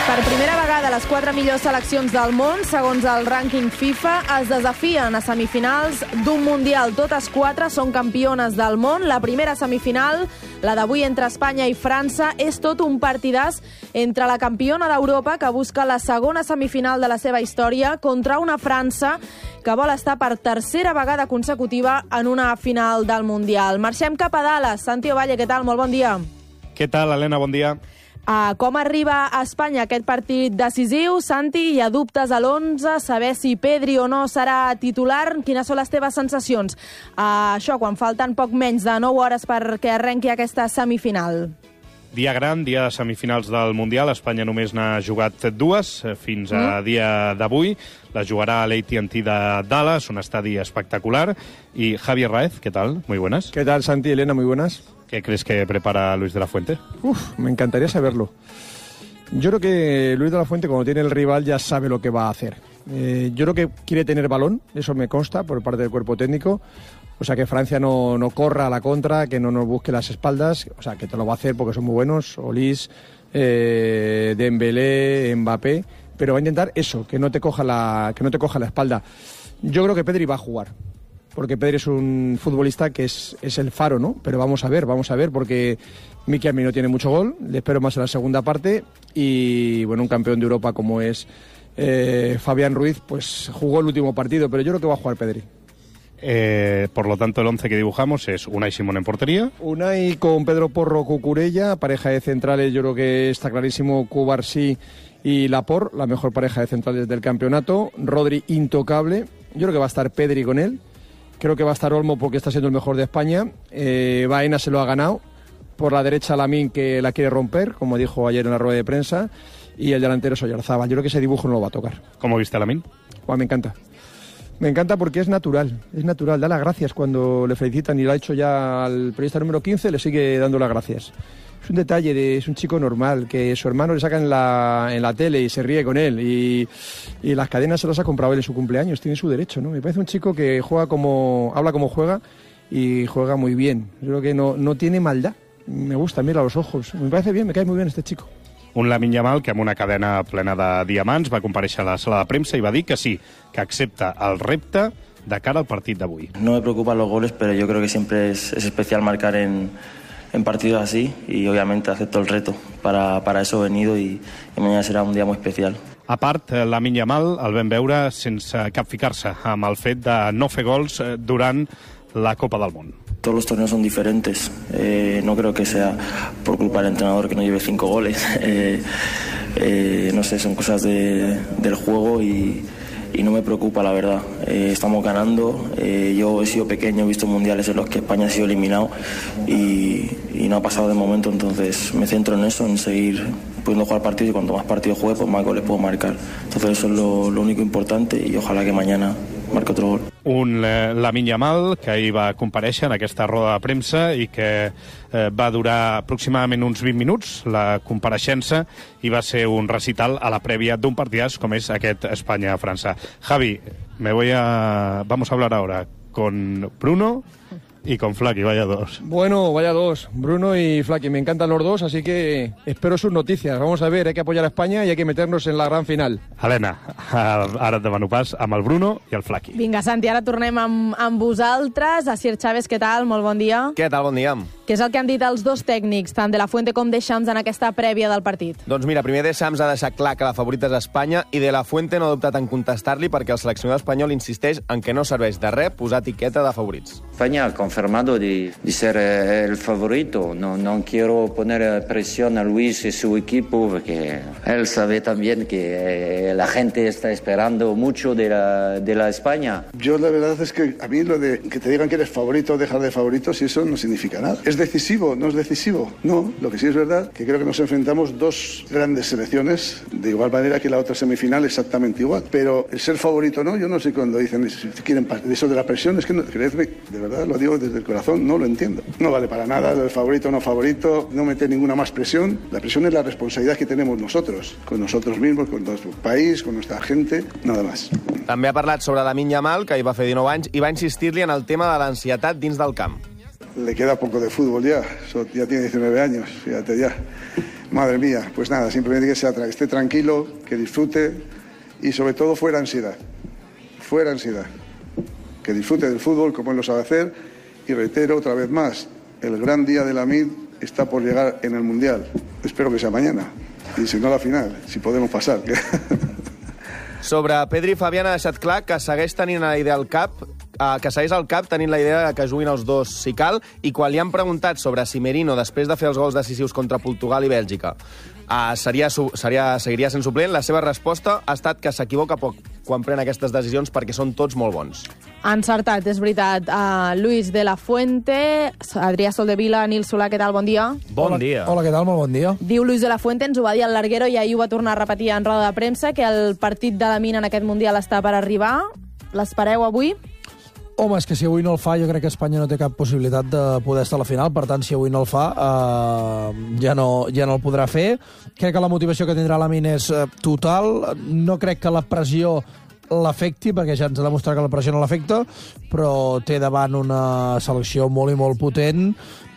Per primera vegada, les 4 millors seleccions del món, segons el rànquing FIFA, es desafien a semifinals d'un Mundial. Totes 4 són campiones del món. La primera semifinal, la d'avui entre Espanya i França, és tot un partidàs entre la campiona d'Europa, que busca la segona semifinal de la seva història, contra una França que vol estar per tercera vegada consecutiva en una final del Mundial. Marxem cap a Dallas. Santi Ovalle, què tal? Molt bon dia. Què tal, Helena? Bon dia. Com arriba a Espanya aquest partit decisiu? Santi, hi ha dubtes a l'11, saber si Pedri o no serà titular. Quines són les teves sensacions? Això, quan falten poc menys de 9 hores perquè arrenqui aquesta semifinal. Dia gran, dia de semifinals del Mundial. Espanya només n'ha jugat 2 fins a dia d'avui. La jugarà a l'AT&T de Dallas, un estadi espectacular. Y Javier Raez, ¿qué tal? Muy buenas. ¿Qué tal, Santi y Elena? Muy buenas. ¿Qué crees que prepara Luis de la Fuente? Me encantaría saberlo. Yo creo que Luis de la Fuente, cuando tiene el rival, ya sabe lo que va a hacer. Yo creo que quiere tener balón, eso me consta por parte del cuerpo técnico. O sea, que Francia no corra a la contra, que no nos busque las espaldas. O sea, que te lo va a hacer porque son muy buenos. Olís, Dembélé, Mbappé. Pero va a intentar eso, que no te coja la espalda. Yo creo que Pedri va a jugar. Porque Pedri es un futbolista que es el faro, ¿no? Pero vamos a ver, porque Miki Amino tiene mucho gol, le espero más en la segunda parte, y bueno, un campeón de Europa como es Fabián Ruiz, pues jugó el último partido, pero yo creo que va a jugar Pedri. Por lo tanto, el 11 que dibujamos es Unai Simón en portería. Unai con Pedro Porro, Cucurella, pareja de centrales, yo creo que está clarísimo, Cubarsí y Laporte, la mejor pareja de centrales del campeonato. Rodri intocable, yo creo que va a estar Pedri con él. Creo que va a estar Olmo porque está siendo el mejor de España. Baena se lo ha ganado. Por la derecha Lamine, que la quiere romper, como dijo ayer en la rueda de prensa. Y el delantero es Oyarzábal. Yo creo que ese dibujo no lo va a tocar. ¿Cómo viste a Lamine? Me encanta. Me encanta porque es natural. Da las gracias cuando le felicitan, y lo ha hecho ya al periodista número 15, le sigue dando las gracias. Es un detalle, es un chico normal, que su hermano le saca en la tele y se ríe con él, y las cadenas se las ha comprado él en su cumpleaños, tiene su derecho, ¿no? Me parece un chico que habla como juega, y juega muy bien. Yo creo que no tiene maldad, me gusta, mira los ojos, me parece bien, me cae muy bien este chico. Un Lamine Yamal que amb una cadena plena de diamants va comparèixer a la sala de premsa i va dir que sí, que accepta el repte de cara al partit d'avui. No me preocupan los goles, pero yo creo que siempre es especial marcar en partidos así, y obviamente acepto el reto. Para eso he venido, y mañana será un día muy especial. A part, Lamine Yamal el vam veure sense capficar-se amb el fet de no fer gols durant la Copa del Món. Todos los torneos son diferentes. No creo que sea por culpa del entrenador que no lleve 5 goles. No sé, son cosas del juego, y no me preocupa, la verdad. Estamos ganando. Yo he sido pequeño, he visto mundiales en los que España ha sido eliminado, y no ha pasado de momento, entonces me centro en eso, en seguir pudiendo jugar partidos, y cuanto más partidos juegue, pues más goles puedo marcar. Entonces eso es lo único importante, y ojalá que mañana marque otro gol. Un Lamine Yamal que ahir va comparèixer en aquesta roda de premsa i que va durar aproximadament uns 20 minuts, la compareixença, i va ser un recital a la prèvia d'un partidàs com és aquest Espanya-França. Javi, vamos a hablar ahora con Bruno y con Flaky, vaya dos. Bueno, vaya dos, Bruno y Flaky, me encantan los dos, así que espero sus noticias. Vamos a ver, hay que apoyar a España y hay que meternos en la gran final. Helena, ara et demano pas amb el Bruno i el Flaky. Vinga, Santi, ara tornem amb vosaltres. Asier Chávez, què tal? Molt bon dia. Què tal? Bon dia. Què és el que han dit els dos tècnics, tant de la Fuente com Deschamps, en aquesta prèvia del partit? Doncs mira, primer Deschamps ha deixat clar que la favorita és Espanya, i de la Fuente no ha dubtat en contestar-li, perquè el seleccionador espanyol insisteix en que no serveix de res posar etiqueta de favorits. España ha confirmado de ser el favorito. No quiero poner presión a Luis y su equipo, porque él sabe también que la gente está esperando mucho de la España. Yo la verdad es que a mí lo de que te digan que eres favorito o dejar de favorito, si eso no significa nada. ¿Es decisivo? ¿No es decisivo? No, lo que sí es verdad que creo que nos enfrentamos dos grandes selecciones de igual manera que la otra semifinal, exactamente igual. Pero el ser favorito no, yo no sé cuando dicen si quieren eso de la presión, es que no, creedme, de verdad lo digo desde el corazón, no lo entiendo. No vale para nada el favorito o no favorito, no meter ninguna más presión. La presión es la responsabilidad que tenemos nosotros, con nosotros mismos, con nuestro país, con nuestra gente, nada más. També ha parlat sobre Lamine Yamal, que hi va fer 19 anys, i va insistir-li en el tema de l'ansietat dins del camp. Le queda poco de fútbol ya, ya tiene 19 años, fíjate ya. Madre mía, pues nada, simplemente que esté tranquilo, que disfrute y sobre todo fuera ansiedad. Fuera ansiedad. Que disfrute del fútbol como él lo sabe hacer y reitero otra vez más, el gran día de Lamine está por llegar en el Mundial. Espero que sea mañana y si no la final, si podemos pasar. Sobre Pedri, Fabián ha deixat clar que segueix tenint la idea al cap, tenint la idea que juguin els dos si cal, i quan li han preguntat sobre si Merino, després de fer els gols decisius contra Portugal i Bèlgica, seguiria sent suplent, la seva resposta ha estat que s'equivoca poc quan pren aquestes decisions perquè són tots molt bons. Encertat, és veritat. Luis de la Fuente, Adrià Soldevila, Nil Solà, què tal? Bon dia. Bon dia. Hola, què tal? Molt bon dia. Diu Luis de la Fuente, ens ho va dir al Larguero i ahir ho va tornar a repetir en roda de premsa, que el partit de Lamine en aquest Mundial està per arribar. L'espereu avui? Home, és que si avui no el fa, jo crec que Espanya no té cap possibilitat de poder estar a la final, per tant, si avui no el fa, ja no el podrà fer. Crec que la motivació que tindrà Lamine és total. No crec que la pressió l'afecti, perquè ja ens ha demostrat que la pressió no l'afecta, però té davant una selecció molt i molt potent,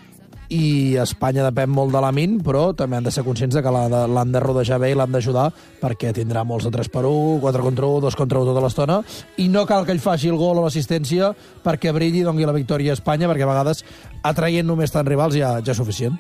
i Espanya depèn molt de Lamine, però també han de ser conscients de que l'han de rodejar bé i l'han d'ajudar, perquè tindrà molts de 3-1, 4-1, 2-1 tota l'estona, i no cal que ell faci el gol o l'assistència perquè brilli i doni la victòria a Espanya, perquè a vegades atraient només tant rivals ja és suficient.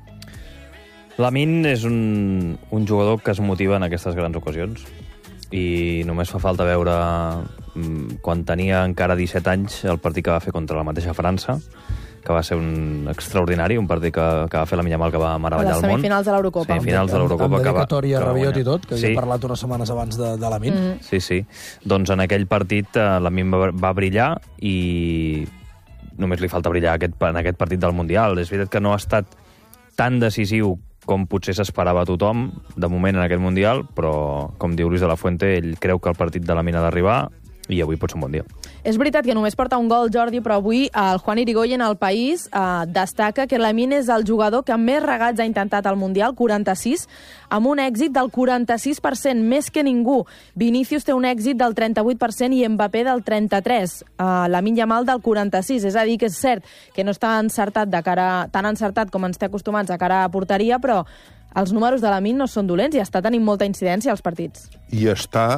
Lamine és un jugador que es motiva en aquestes grans ocasions, i només fa falta veure quan tenia encara 17 anys el partit que va fer contra la mateixa França, que va ser un extraordinari, un partit que va fer Lamine Yamal que va meravellar el món. A les semifinals de l'Eurocopa. Semifinals de l'Eurocopa. Amb dedicatòria a Rabiot i tot, que sí. havia parlat unes setmanes abans de Lamine. Sí. Doncs en aquell partit Lamine va brillar i només li falta brillar en aquest partit del Mundial. És veritat que no ha estat tan decisiu com potser s'esperava tothom, de moment en aquest Mundial, però, com diu Luis de la Fuente, ell creu que el partit de Lamine ha d'arribar i avui pot ser un bon dia. És veritat que només porta un gol, Jordi, però avui el Juan Irigoyen al País destaca que Lamine és el jugador que més regats ha intentat al Mundial, 46, amb un èxit del 46%, més que ningú. Vinícius té un èxit del 38% i Mbappé del 33%. Lamine Yamal del 46%. És a dir, que és cert que no està encertat tan encertat com ens té acostumats de cara a porteria, però els números de Lamine no són dolents i està tenint molta incidència als partits. I està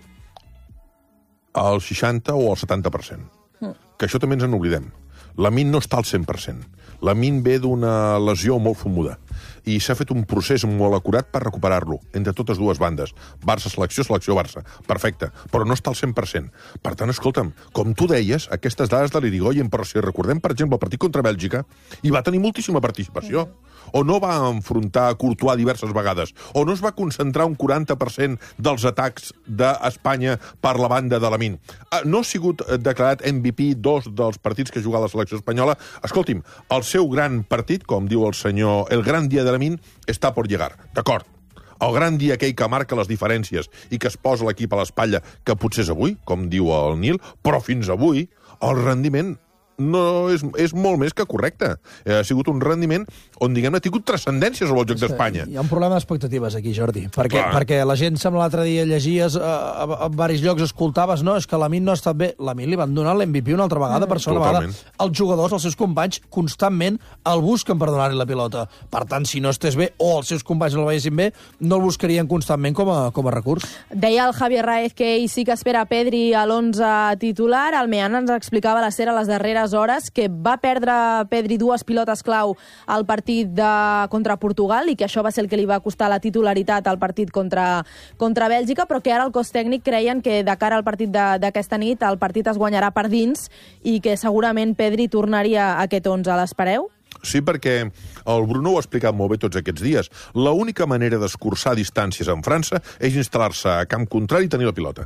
al 60 o al 70%. Que això també ens n'oblidem. Lamine no està al 100%. Lamine ve d'una lesió molt fumuda i s'ha fet un procés molt acurat per recuperar-lo entre totes dues bandes. Barça-selecció, selecció-Barça. Perfecte, però no està al 100%. Per tant, escolta'm, com tu deies, aquestes dades de l'Irigoyen, però si recordem, per exemple, el partit contra Bèlgica, hi va tenir moltíssima participació. O no va enfrontar a Courtois diverses vegades, o no es va concentrar un 40% dels atacs d'Espanya per la banda de Lamine. No ha sigut declarat MVP 2 dels partits que ha jugat la selecció espanyola. Escolti'm, el seu gran partit, com diu el senyor, el gran dia de Lamine, està por llegar. D'acord. El gran dia aquell que marca les diferències i que es posa l'equip a l'espatlla, que potser és avui, com diu el Nil, però fins avui el rendiment no és molt més que correcte. Ha sigut un rendiment on, diguem-ne, ha tingut transcendència sobre el joc d'Espanya. Hi ha un problema d'expectatives aquí, Jordi, perquè la gent sembla l'altre dia llegies a varis llocs, escoltaves, no, és que Lamine no ha estat bé. Lamine li van donar l'MVP una altra vegada, per segona vegada. Els jugadors, els seus companys, constantment el busquen per donar-li la pilota. Per tant, si no estés bé, o els seus companys no el veiessin bé, no el buscarien constantment com a recurs. Deia el Javier Raez que ell sí que espera Pedri a l'11 titular. El Mean ens explicava a les darreres hores que va perdre Pedri 2 pilotes clau al partit contra Portugal i que això va ser el que li va costar la titularitat al partit contra Bèlgica, però que ara el cos tècnic creien que de cara al partit d'aquesta nit el partit es guanyarà per dins i que segurament Pedri tornaria a aquest 11. L'espereu? Sí, perquè el Bruno ho ha explicat molt bé tots aquests dies. L'única manera d'escurçar distàncies en França és instal·lar-se a camp contrari i tenir la pilota.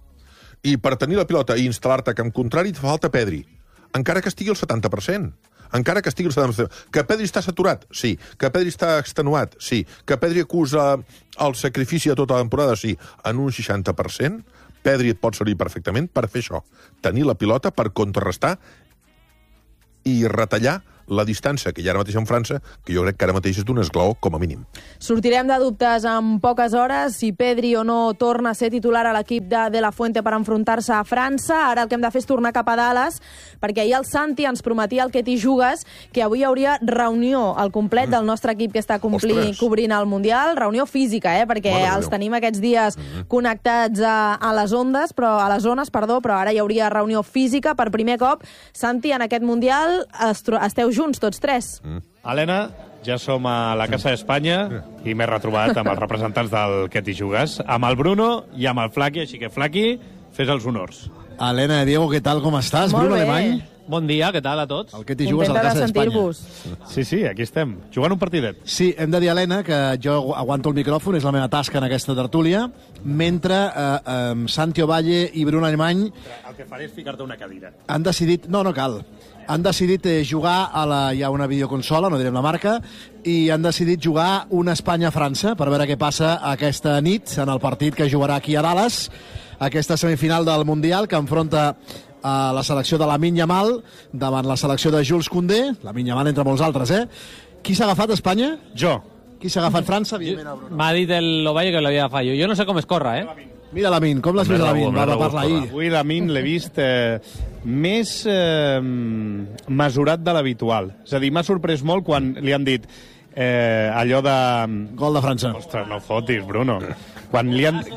I per tenir la pilota i instal·lar-te a camp contrari et fa falta Pedri. Encara que estigui al 70%. Encara que estigui al 70%. Que Pedri està saturat? Sí. Que Pedri està extenuat? Sí. Que Pedri acusa el sacrifici de tota la temporada? Sí. En un 60%, Pedri et pot servir perfectament per fer això. Tenir la pilota per contrarrestar i retallar la distància que hi ha ara mateix en França, que jo crec que ara mateix és d'un esglaó, com a mínim. Sortirem de dubtes en poques hores si Pedri o no torna a ser titular a l'equip de la Fuente per enfrontar-se a França. Ara el que hem de fer és tornar cap a Dallas, perquè ahir el Santi ens prometia al Que t'hi jugues que avui hi hauria reunió al complet del nostre equip que està cobrint el Mundial, reunió física, perquè els tenim aquests dies connectats a les zones, però ara hi hauria reunió física per primer cop. Santi, en aquest Mundial esteu junts tots tres. Helena, ja som a la Casa d'Espanya i m'he retrobat amb els representants del Que t'hi jugues, amb el Bruno i amb el Flaqui, així que Flaqui, fes els honors. Helena, Diego, què tal, com estàs? Molt Bruno bé. Alemany. Bon dia, què tal a tots? El Que t'hi jugues a la Casa d'Espanya. Sí, aquí estem, jugant un partidet. Sí, hem de dir, Helena, que jo aguanto el micròfon, és la meva tasca en aquesta tertúlia, mentre Santi Ovalle i Bruno Alemany El que faré és ficar-te una cadira. han decidit... No cal. Han decidit jugar hi ha una videoconsola, no direm la marca, i han decidit jugar una Espanya-França per veure què passa aquesta nit en el partit que jugarà aquí a Dallas, aquesta semifinal del Mundial que enfronta a la selecció de Lamine Yamal davant la selecció de Jules Koundé, Lamine Yamal entre molts altres, Qui s'ha agafat Espanya? Jo. Qui s'ha agafat França? M'ha dit el Ovalle que l'havia de fallo. Jo no sé com es corre, Mira Lamine, com l'has vist Lamine? Va parlar ahir. Avui Lamine l'he vist més mesurat de l'habitual. És a dir, m'ha sorprès molt quan li han dit allò de... Gol de França. Ostres, no fotis, Bruno. Quan li han...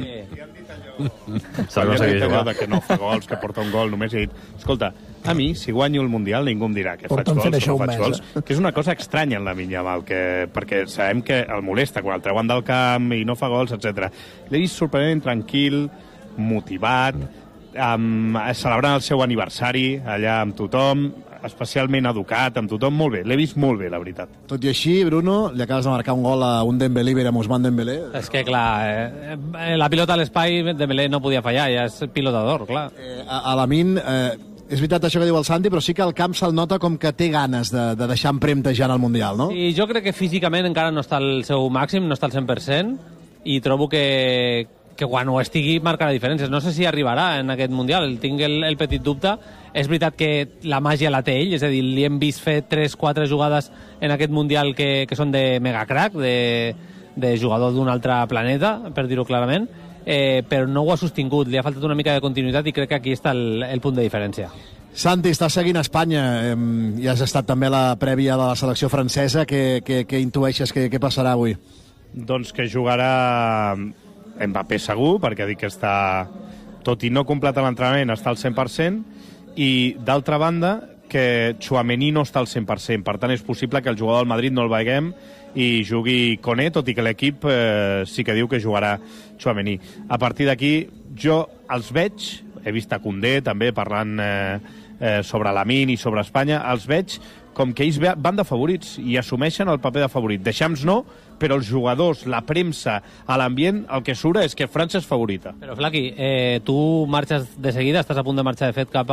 Sembla que dit allò de que no fa gols, que porta un gol, només he dit, escolta, a mi, si guanyo el Mundial, ningú em dirà que faig gols o no faig gols, que és una cosa estranya en Lamine Yamal, perquè sabem que el molesta quan el treuen del camp i no fa gols, etc. L'he vist sorprenent, tranquil, motivat, celebrant el seu aniversari allà amb tothom, especialment educat, amb tothom, molt bé. L'he vist molt bé, la veritat. Tot i així, Bruno, li acabes de marcar un gol a un Dembélé, a Ousmane Dembélé. És que, clar, la pilota a l'espai, Dembélé no podia fallar, ja és pilotador, clar. A Lamine, és veritat això que diu el Santi, però sí que al camp se'l nota com que té ganes de deixar empremta ja en el Mundial, no? Sí, jo crec que físicament encara no està al seu màxim, no està al 100%, i trobo que quan ho estigui marcarà diferències. No sé si arribarà en aquest Mundial, tinc el petit dubte. És veritat que la màgia la té ell, és a dir, li hem vist fer 3-4 jugades en aquest Mundial que són de megacrack, de jugador d'un altre planeta, per dir-ho clarament, però no ho ha sostingut, li ha faltat una mica de continuïtat i crec que aquí està el punt de diferència. Santi, estàs seguint Espanya i has estat també a la prèvia de la selecció francesa. Què intueixes que passarà avui? Doncs que jugarà Mbappé segur, perquè dic que està, tot i no completa l'entrenament, està al 100%, i d'altra banda que Tchouaméni no està al 100%, per tant és possible que el jugador del Madrid no el veiem i jugui Koné, tot i que l'equip sí que diu que jugarà Tchouaméni. A partir d'aquí jo els veig, he vist a Koundé també parlant sobre Lamine i sobre Espanya, els veig com que ells van de favorits i assumeixen el paper de favorit. Deixams no, però els jugadors, la premsa, a l'ambient, el que surt és que França és favorita. Però, Flaqui, tu marxes de seguida, estàs a punt de marxar, de fet, cap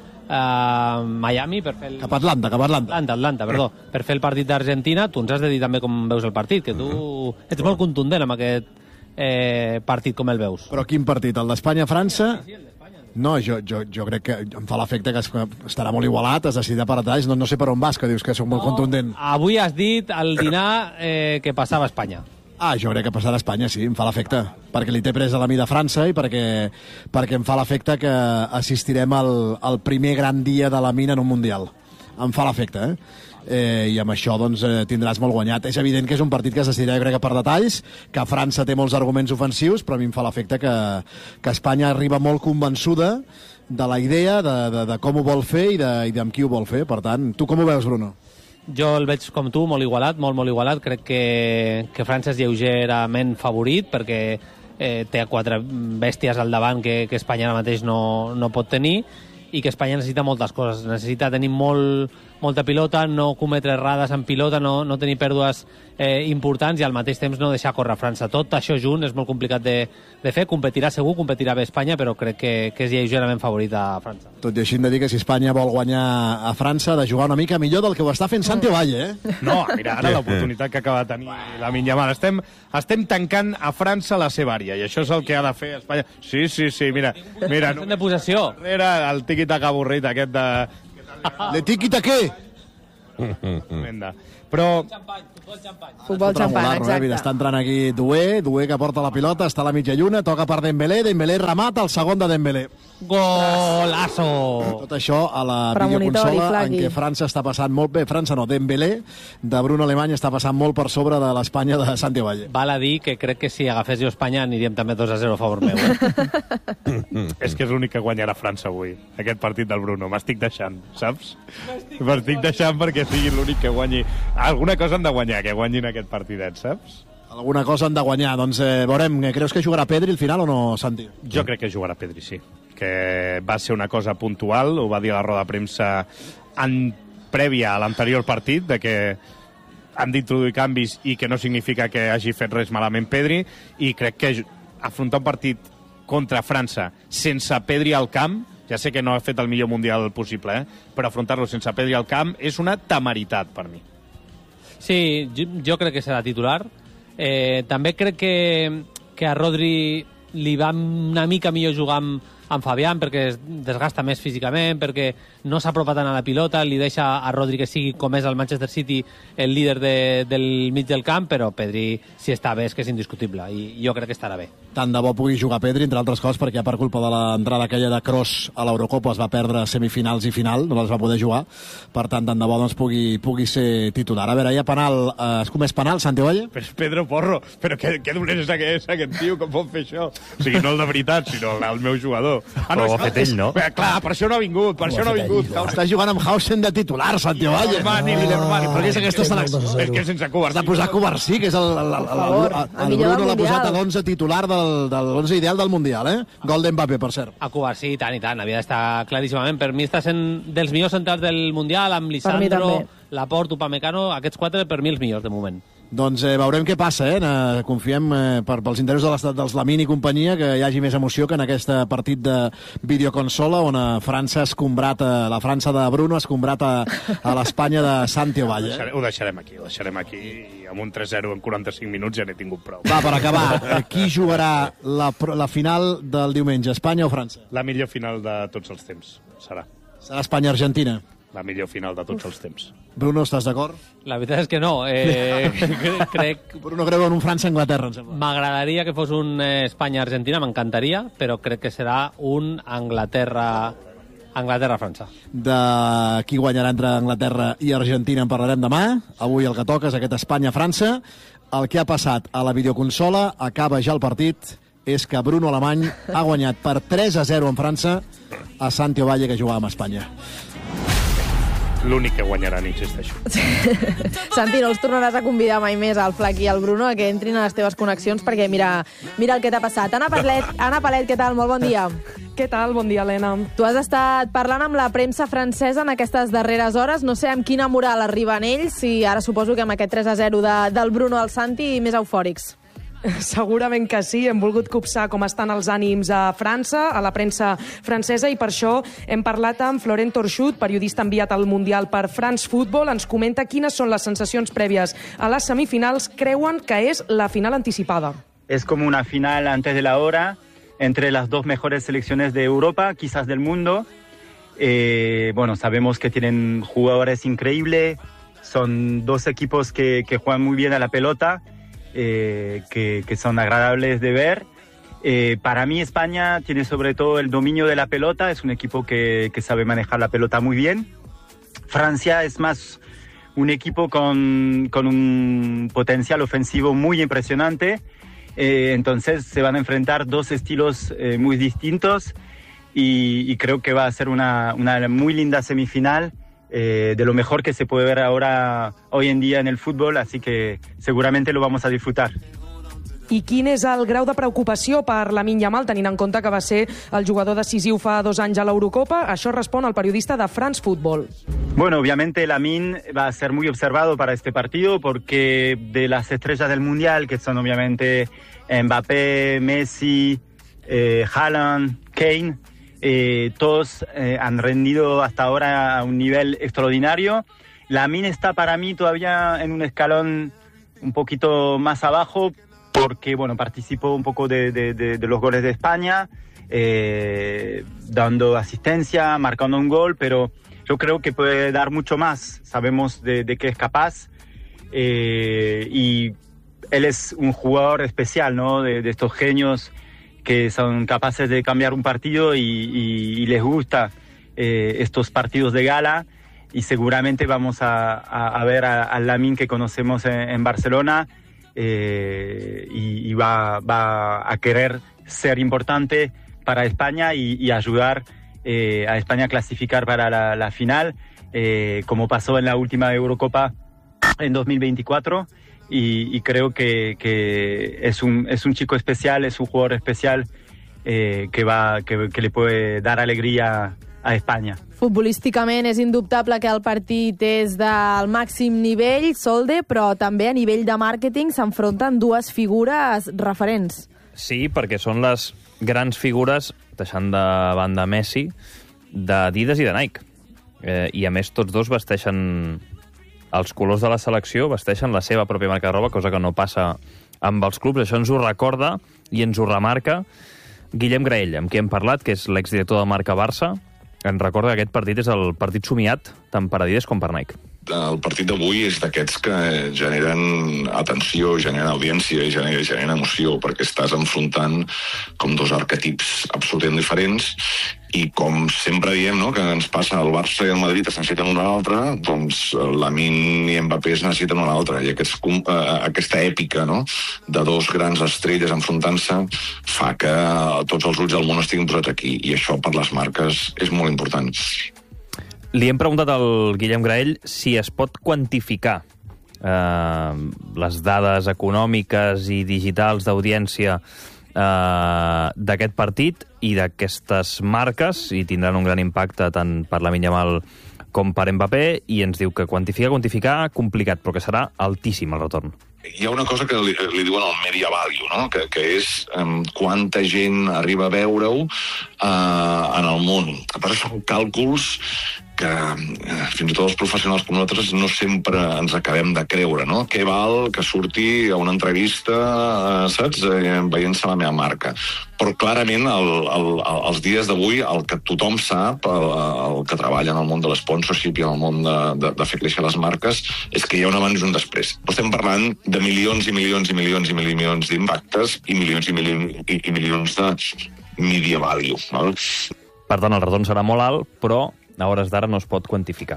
a Miami per fer Cap a Atlanta. Atlanta, perdó. Per fer el partit d'Argentina. Tu ens has de dir també com veus el partit, que tu ets molt contundent amb aquest partit, com el veus. Però quin partit? El d'Espanya-França? No, jo crec que em fa l'efecte que estarà molt igualat, es decidirà per detalls, no sé per on vas, que dius que soc molt contundent. Avui has dit al dinar que passava a Espanya. Jo crec que passarà a Espanya, sí, em fa l'efecte, perquè li té pres a la mida França i perquè em fa l'efecte que assistirem al primer gran dia de la mina en un Mundial. Em fa l'efecte, i amb això doncs, tindràs molt guanyat. És evident que és un partit que es decidirà, jo crec, per detalls, que França té molts arguments ofensius, però a mi em fa l'efecte que Espanya arriba molt convençuda de la idea, de com ho vol fer i amb qui ho vol fer. Per tant, tu com ho veus, Bruno? Jo el veig com tu, molt igualat, molt igualat. Crec que França és lleugerament favorit, perquè té 4 bèsties al davant que Espanya ara mateix no pot tenir, i que Espanya necessita moltes coses. Necessita tenir molta pilota, no cometre errades en pilota, no tenir pèrdues importants i al mateix temps no deixar córrer França. Tot això junt és molt complicat de fer. Competirà segur, competirà bé Espanya, però crec que és lleugerament favorit a França. Tot i així hem de dir que si Espanya vol guanyar a França, ha de jugar una mica millor del que ho està fent Santi Ovalle, No, mira, ara l'oportunitat que acaba de tenir Lamine Yamal. Estem tancant a França la seva àrea, i això és el que ha de fer Espanya. Sí, mira. No, de possessió. Era el tiqui-taca avorrit aquest de... ¿Le tiquita qué? Tremenda. Però... Futbol xampany, exacte. Està entrant aquí Doué que porta la pilota, està a la mitja lluna, toca per Dembélé remata, el segon de Dembélé. Golazo! Tot això a la videoconsola en què França està passant molt bé. França no, Dembélé de Bruno Alemany està passant molt per sobre de l'Espanya de Santi Valle. Val a dir que crec que si agafés jo Espanya aniríem també 2-0 a favor meu. És que és l'únic que guanyarà França avui, aquest partit del Bruno. M'estic deixant, saps? M'estic deixant perquè sigui l'únic que guanyi. Alguna cosa han de guanyar, que guanyin aquest partidet, saps? Alguna cosa han de guanyar. Doncs veurem, creus que jugarà Pedri al final o no, Santi? Jo crec que jugarà Pedri, sí. Que va ser una cosa puntual, ho va dir a la roda de premsa prèvia a l'anterior partit, de que han d'introduir canvis i que no significa que hagi fet res malament Pedri, i crec que afrontar un partit contra França sense Pedri al camp, ja sé que no ha fet el millor mundial possible, però afrontar-lo sense Pedri al camp és una temeritat per mi. Sí, jo crec que serà titular. També crec que a Rodri li va una mica millor jugar amb Fabián, perquè es desgasta més físicament, perquè no s'apropa tant a la pilota, li deixa a Rodri que sigui, com és el Manchester City, el líder del mig del camp, però Pedri, si està bé, és que és indiscutible, i jo crec que estarà bé. Tant de bo pugui jugar Pedri, entre altres coses, perquè per culpa de l'entrada aquella de Kroos a l'Eurocopa es va perdre semifinals i final, no les va poder jugar, per tant, tant de bo doncs, pugui ser titular. A veure, hi ha penal, es comès penal, Santi Valle? Però és Pedro Porro, però què dolent és aquest tio, com pot fer això? O sigui, no el de veritat, sinó el meu jugador. Però ho ha fet ell, no? Clar, per això no ha vingut, Està jugant amb Hausen de titular, Santi Valle. Però què és aquesta selecció? És que sense Covarsí. Has de posar Covarsí, que és el Bruno l'ha posat a l'11 titular de l'11 ideal del Mundial, Gol d'Mbappé, per cert. A Covarsí, i tant, havia d'estar claríssimament. Per mi està sent dels millors centrals del Mundial, amb Lisandro, Laporte, Upamecano, aquests 4 per mi els millors de moment. Doncs veurem què passa, confiem pels interessos dels Lamine i companyia que hi hagi més emoció que en aquest partit de videoconsola on França ha escombrat, la França de Bruno ha escombrat a l'Espanya de Santi Valle. Ho deixarem aquí i amb un 3-0 en 45 minuts ja n'he tingut prou. Va, per acabar, qui jugarà la final del diumenge, Espanya o França? La millor final de tots els temps serà. Serà Espanya-Argentina? La millor final de tots els temps. Bruno, estàs d'acord? La veritat és que no. Bruno creu en un França-Anglaterra, em sembla. M'agradaria que fos un Espanya-Argentina, m'encantaria, però crec que serà un Anglaterra-França. De qui guanyarà entre Anglaterra i Argentina en parlarem demà. Avui el que toca és aquest Espanya-França. El que ha passat a la videoconsola, acaba ja el partit, és que Bruno Alemany ha guanyat per 3-0 en França a Santi Valle, que jugava amb Espanya. L'únic que guanyaran, insisteixo. Santi, no els tornaràs a convidar mai més al Flac i al Bruno a que entrin a les teves connexions, perquè mira el que t'ha passat. Anna Palet, què tal? Molt bon dia. Què tal? Bon dia, Helena. Tu has estat parlant amb la premsa francesa en aquestes darreres hores. No sé amb quina moral arriben ells, i ara suposo que amb aquest 3-0 del Bruno al Santi més eufòrics. Segurament que sí, hem volgut copsar com estan els ànims a França, a la premsa francesa, i per això hem parlat amb Florent Torchut, periodista enviat al Mundial per France Football. Ens comenta quines són les sensacions prèvies a les semifinals. Creuen que és la final anticipada. Es como una final antes de la hora entre las dos mejores selecciones de Europa, quizás del mundo. Sabemos que tienen jugadores increíbles, son dos equipos que juegan muy bien a la pelota, que son agradables de ver. Para mí España tiene sobre todo el dominio de la pelota, es un equipo que sabe manejar la pelota muy bien. Francia es más un equipo con un potencial ofensivo muy impresionante, entonces se van a enfrentar dos estilos muy distintos y creo que va a ser una muy linda semifinal. De lo mejor que se puede ver hoy en día en el fútbol, así que seguramente lo vamos a disfrutar. I quin és el grau de preocupació per Lamine Yamal, tenint en compte que va ser el jugador decisiu fa 2 anys a l'Eurocopa? Això respon el periodista de France Football. Bueno, obviamente Lamine va a ser muy observado para este partido porque de las estrellas del Mundial, que son obviamente Mbappé, Messi, Haaland, Kane, todos han rendido hasta ahora a un nivel extraordinario. Lamine está para mí todavía en un escalón un poquito más abajo porque participó un poco de los goles de España, dando asistencia, marcando un gol, pero yo creo que puede dar mucho más. Sabemos de qué es capaz y él es un jugador especial, ¿no? De estos genios que son capaces de cambiar un partido y les gusta estos partidos de gala, y seguramente vamos a ver al Lamine que conocemos en Barcelona y va a querer ser importante para España y ayudar a España a clasificar para la final, como pasó en la última Eurocopa en 2024. Y creo que es un chico especial, es un jugador especial que le puede dar alegría a Espanya. Futbolísticament és indubtable que el partit és del màxim nivell, Solde, però també a nivell de màrqueting s'enfronten dues figures referents. Sí, perquè són les grans figures, deixant de banda Messi, d'Adidas i de Nike. I a més tots dos vesteixen els colors de la selecció, vesteixen la seva pròpia marca de roba, cosa que no passa amb els clubs. Això ens ho recorda i ens ho remarca Guillem Graell, amb qui hem parlat, que és l'exdirector de marca Barça. Ens recorda que aquest partit és el partit somiat tant per Adidas com per Nike. El partit d'avui és d'aquests que generen atenció, generen audiència i generen emoció, perquè estàs enfrontant com dos arquetips absolutament diferents, i com sempre diem, no?, que ens passa al Barça i al Madrid es necessiten un a l'altre, doncs Lamine i Mbappé es necessiten un a l'altre, i aquesta èpica, no?, de dos grans estrelles enfrontant-se fa que tots els ulls del món estiguin posats aquí, i això per les marques és molt important. Li hem preguntat al Guillem Graell si es pot quantificar les dades econòmiques i digitals d'audiència d'aquest partit i d'aquestes marques, i tindran un gran impacte tant per Lamine Yamal com per Mbappé, i ens diu que quantificar, complicat, però que serà altíssim el retorn. Hi ha una cosa que li diuen el media value, no?, que és quanta gent arriba a veure-ho en el món. Però són càlculs que fins i tot els professionals com nosaltres no sempre ens acabem de creure, no? Què val que surti a una entrevista, saps, veient-se la meva marca. Però clarament els dies d'avui el que tothom sap, el que treballa en el món de l'esponsorship i en el món de fer créixer les marques, és que hi ha un abans i un després. Estem parlant de milions i milions i milions i milions d'impactes i milions i milions de media value. No? Per tant, el retorn serà molt alt, però a hores d'ara no es pot quantificar.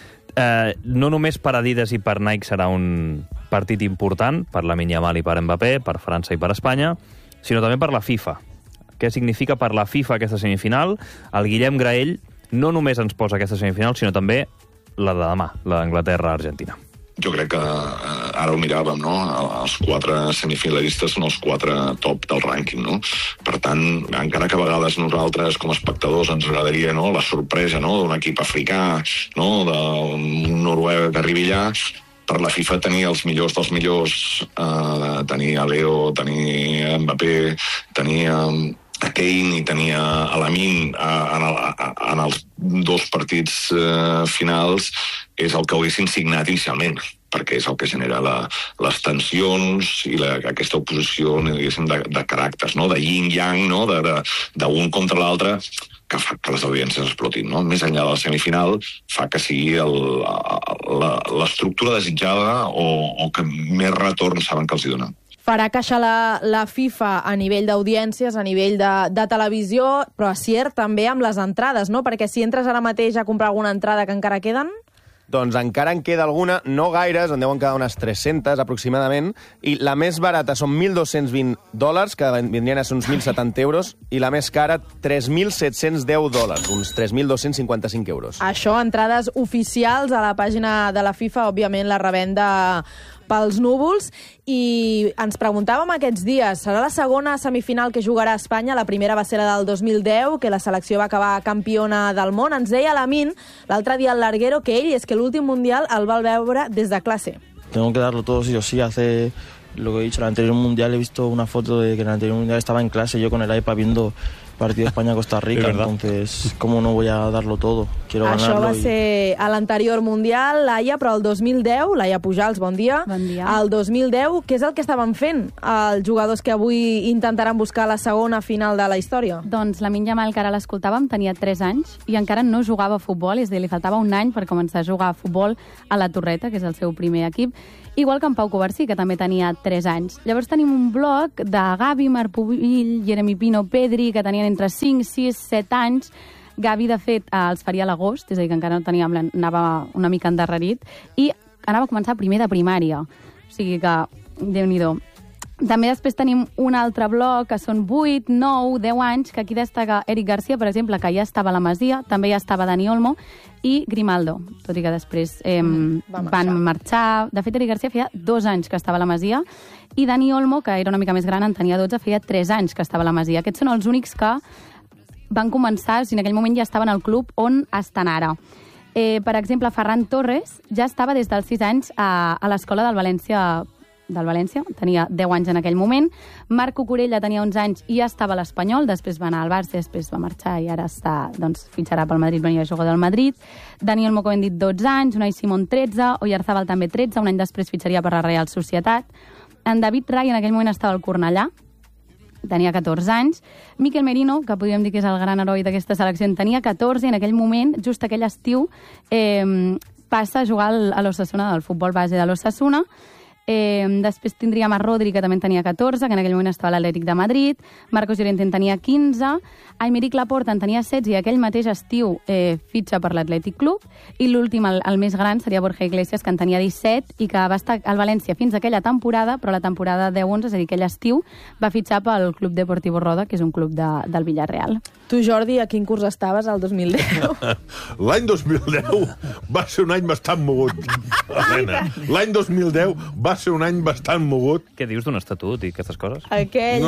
No només per Adidas i per Nike serà un partit important, per Lamine Yamal i per Mbappé, per França i per Espanya, sinó també per la FIFA. Què significa per la FIFA aquesta semifinal? El Guillem Graell no només ens posa aquesta semifinal, sinó també la de demà, la d'Anglaterra-Argentina. Jo crec que ara ho miràvem, no? Els 4 semifinalistes són els 4 top del rànquing, no? Per tant, encara que a vegades nosaltres com a espectadors ens agradaria, no?, la sorpresa, no?, d'un equip africà, no?, d'un noruec que arribi allà, per la FIFA tenir els millors dels millors, tenir a Leo, tenir Mbappé, tenir a Kane i tenir a Lamine en els 2 partits finals és el que haguessin signat inicialment, perquè és el que genera les tensions i aquesta oposició, diguéssim, de caràcters, no?, de yin-yang, no?, d'un contra l'altre, que fa que les audiències explotin, no? Més enllà de la semifinal, fa que sigui l'estructura desitjada o que més retorn saben que els hi dona. Farà queixar la FIFA a nivell d'audiències, a nivell de televisió, però a cert també amb les entrades, no? Perquè si entres ara mateix a comprar alguna entrada que encara queden... Doncs encara en queda alguna, no gaires, en deuen quedar unes 300 aproximadament, i la més barata són $1.220, que vindrien a ser uns 1.070 euros, i la més cara, $3.710, uns 3.255 euros. Això, entrades oficials a la pàgina de la FIFA, òbviament la revenda pels núvols, i ens preguntàvem aquests dies, serà la segona semifinal que jugarà Espanya? La primera va ser la del 2010, que la selecció va acabar campiona del món. Ens deia Lamine, l'altre dia al Larguero, que ell és que l'últim Mundial el va veure des de classe. Tengo que darlo todo sí o sí. Hace lo que he dicho, en el anterior Mundial he visto una foto de que en el anterior Mundial estaba en clase yo con el iPad viendo partido España-Costa Rica, entonces, ¿cómo no voy a darlo todo? Quiero Això ganarlo. va ser a l'anterior Mundial, Laia, però el 2010, Laia Pujals, bon dia. Bon dia. El 2010, què és el que estaven fent els jugadors que avui intentaran buscar la segona final de la història? Doncs Lamine Yamal, que ara l'escoltàvem, tenia 3 anys i encara no jugava a futbol, és a dir, li faltava un any per començar a jugar a futbol a la Torreta, que és el seu primer equip, igual que en Pau Covarsí, que també tenia 3 anys. Llavors tenim un bloc de Gavi, Marc Pubill, Jeremy Pino, Pedri, que tenien entre 5, 6, 7 anys. Gavi, de fet, els faria a l'agost, és a dir, que encara no teníem, anava una mica endarrerit, i anava a començar primer de primària. O sigui que, Déu-n'hi-do. També després tenim un altre bloc, que són 8, 9, 10 anys, que aquí destaca Eric Garcia, per exemple, que ja estava a la Masia, també ja estava Dani Olmo, i Grimaldo, tot i que després van marxar. De fet, Eric Garcia feia 2 anys que estava a la Masia, i Dani Olmo, que era una mica més gran, en tenia 12, feia 3 anys que estava a la Masia. Aquests són els únics que van començar, o sigui, en aquell moment ja estaven al club on estan ara. Per exemple, Ferran Torres ja estava des dels 6 anys a l'escola del València, tenia 10 anys en aquell moment. Marc Cucurella tenia 11 anys i ja estava a l'Espanyol, després va anar al Barça, després va marxar i ara està, doncs, fitxarà pel Madrid, venia a jugar del Madrid. Daniel Moco, hem dit, 12 anys, Unai Simón, 13, Oyarzabal també 13, un any després fitxaria per la Real Societat. En David Rai en aquell moment estava al Cornellà, tenia 14 anys. Miquel Merino, que podríem dir que és el gran heroi d'aquesta selecció, en tenia 14 i en aquell moment, just aquell estiu, passa a jugar a l'Osasuna, del futbol base de l'Osasuna. Després tindríem a Rodri, que també en tenia 14, que en aquell moment estava a l'Atlètic de Madrid. Marcos Llorente en tenia 15. Aymeric Laporta en tenia 16 i aquell mateix estiu fitxa per l'Atlètic Club. I l'últim, el més gran, seria Borja Iglesias, que en tenia 17 i que va estar al València fins a aquella temporada, però la temporada 10-11, és a dir, aquell estiu, va fitxar pel Club Deportivo Roda, que és un club del Villarreal. Tu, Jordi, a quin curs estaves el 2010? L'any 2010 va ser un any bastant mogut, Helena. L'any 2010 va ser un any bastant mogut. Què dius d'un estatut i aquestes coses? Aquell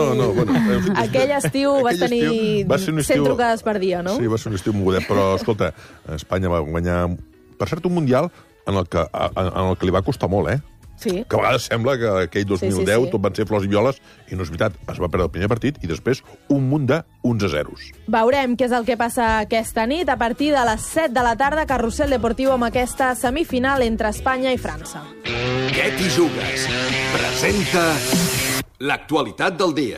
estiu vas tenir 100 trucades per dia, no? Sí, va ser un estiu mogudet, però, escolta, Espanya va guanyar, per cert, un Mundial en el que li va costar molt, Sí. Que a vegades sembla que aquell 2010 tot van ser flors i violes, i no és veritat, es va perdre el primer partit i després un munt de 11-0. Veurem què és el que passa aquesta nit. A partir de les 7 de la tarda, Carrusel Deportiu amb aquesta semifinal entre Espanya i França. Què t'hi jugues? Presenta l'actualitat del dia.